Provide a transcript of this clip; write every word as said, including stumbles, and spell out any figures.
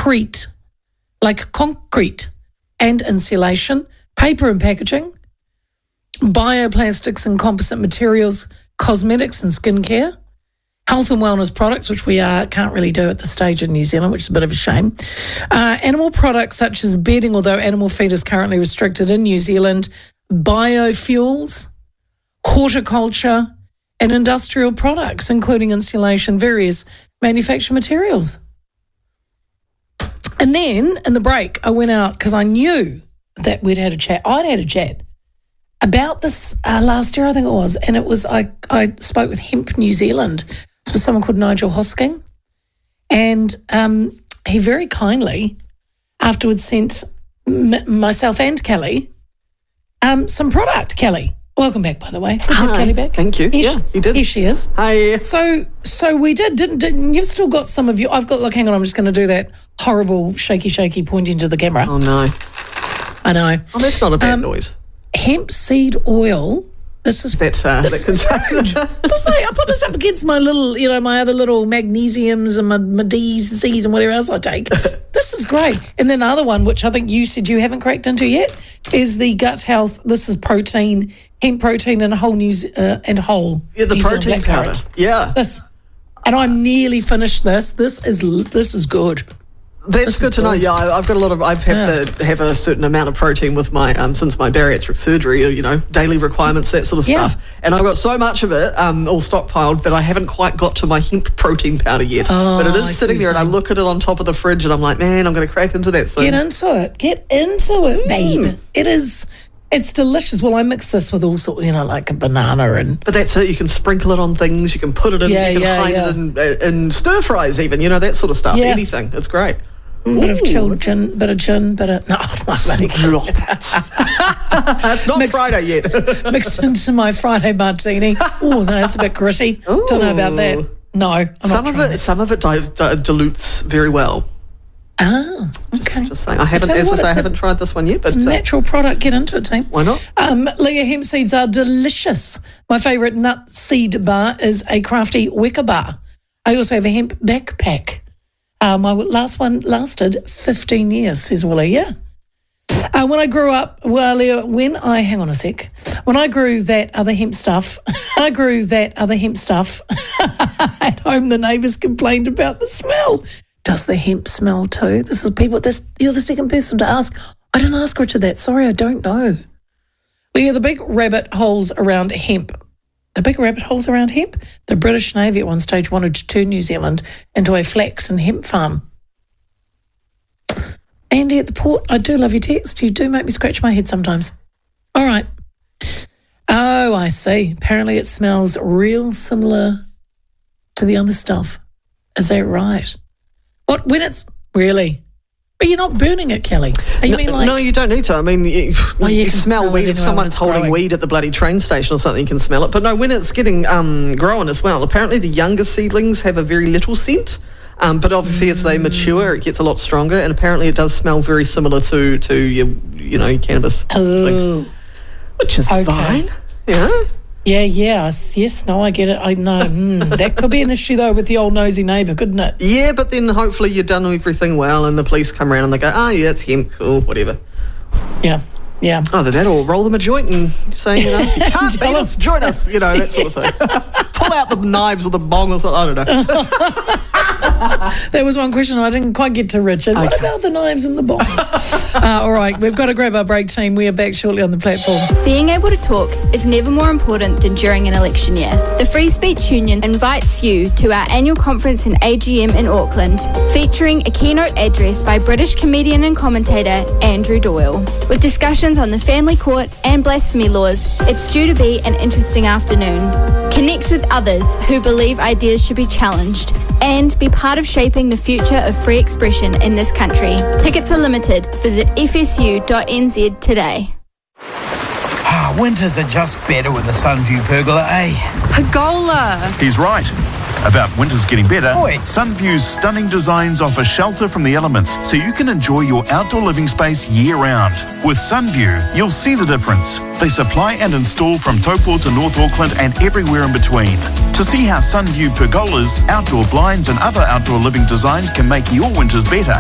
concrete, like concrete and insulation, paper and packaging, bioplastics and composite materials, cosmetics and skincare, health and wellness products, which we uh, can't really do at this stage in New Zealand, which is a bit of a shame. Uh, animal products such as bedding, although animal feed is currently restricted in New Zealand, biofuels, horticulture, and industrial products, including insulation, various manufactured materials. And then in the break, I went out because I knew that we'd had a chat. I'd had a chat about this uh, last year, I think it was, and it was I, I spoke with Hemp New Zealand. It's with someone called Nigel Hosking, and um, he very kindly afterwards sent m- myself and Kelly um, some product. Kelly, welcome back, by the way. Good to have Hi, Kelly back. thank you. Here yeah, she, you did. Here she is. Hi. So, so we did, didn't, didn't you've still got some of you. I've got, look, hang on, I'm just going to do that horrible shaky, shaky pointing to the camera. Oh, no. I know. Oh, that's not a bad Um, noise. Hemp seed oil. This is That, uh, this that is huge. This is like, I put this up against my little, you know, my other little magnesiums and my, my D's, C's and whatever else I take. This is great. And then the other one, which I think you said you haven't cracked into yet, is the gut health. This is protein, hemp protein and whole New uh, and whole. Yeah, the New Zealand protein black powder. currant. Yeah. This, and I'm nearly finished this. This is this is good. That's This good is to know. good. Yeah, I- I've got a lot of. I've have Yeah. to have a certain amount of protein with my um since my bariatric surgery. You know, daily requirements, that sort of Yeah. stuff. And I've got so much of it um all stockpiled that I haven't quite got to my hemp protein powder yet. Oh, but it I is see sitting what there, you're and I saying. look at it on top of the fridge, and I'm like, man, I'm going to crack into that soon. Get into it. Get into it, babe. Mm. It is. It's delicious. Well, I mix this with all sort, you know, like a banana and. But that's it. You can sprinkle it on things. You can put it in. Yeah, you can yeah, hide yeah. it in, uh, in stir fries, even. You know, that sort of stuff. Yeah. Anything. It's great. Bit of chilled gin, bit of gin, bit of no, it's not bloody Drop it. It's not Mixed- Friday yet. mixed into my Friday martini. Oh, no, that's a bit gritty. Don't know about that. No, I'm some not of trying it, some of it di- di- dilutes very well. Ah, okay. Just saying, I haven't, tell you as I what, say, I it's a- haven't tried this one yet, but It's a uh, natural product. Get into it, team. why not? Um, Leah hemp seeds are delicious. My favourite nut seed bar is a crafty wicker bar. I also have a hemp backpack. Uh, my last one lasted fifteen years, says Willie, yeah. Uh, when I grew up, well, Leah, when I, hang on a sec, when I grew that other hemp stuff, I grew that other hemp stuff at home, the neighbours complained about the smell. Does the hemp smell too? This is people, this, you're the second person to ask. I didn't ask Richard that. Sorry, I don't know. Well, yeah, the big rabbit holes around hemp. The big rabbit holes around hemp. The British Navy at one stage wanted to turn New Zealand into a flax and hemp farm. Andy at the port, I do love your text. You do make me scratch my head sometimes. All right. Oh, I see. Apparently it smells real similar to the other stuff. Is that right? What, when it's, really? But you're not burning it, Kelly. Are you No, mean like... no, you don't need to. I mean, you, Well, you you can smell smell it weed. anyway If when someone's it's holding growing. weed at the bloody train station or something, you can smell it. But no, when it's getting um, grown as well, apparently the younger seedlings have a very little scent. Um, but obviously, as they mature, it gets a lot stronger, and apparently, it does smell very similar to to your, you know, your cannabis, thing, Oh, which is Okay. fine. Yeah. yeah, yeah. s- Yes, no, I get it. I know. Mm, that could be an issue, though, with the old nosy neighbour, couldn't it? Yeah, but then hopefully you've done everything well, and the police come around and they go, "Oh, yeah, it's hemp, cool, whatever." Yeah, yeah. Either that or roll them a joint and say, you know, you can't beat Tell us, us. join us, you know, that sort of thing. Pull out the knives or the bong or something, I don't know. That was one question I didn't quite get to, Richard. What Okay. about the knives and the bombs? uh, all right, we've got to grab our break, team. We are back shortly on the platform. Being able to talk is never more important than during an election year. The Free Speech Union invites you to our annual conference and A G M in Auckland, featuring a keynote address by British comedian and commentator Andrew Doyle. With discussions on the family court and blasphemy laws, it's due to be an interesting afternoon. Connect with others who believe ideas should be challenged and be part of shaping the future of free expression in this country. Tickets are limited. Visit f s u dot n z today. Ah, winters are just better with a Sunview pergola, eh? Pergola. He's right. About winters getting better, Oi. Sunview's stunning designs offer shelter from the elements so you can enjoy your outdoor living space year-round. With Sunview, you'll see the difference. They supply and install from Taupo to North Auckland and everywhere in between. To see how Sunview pergolas, outdoor blinds and other outdoor living designs can make your winters better,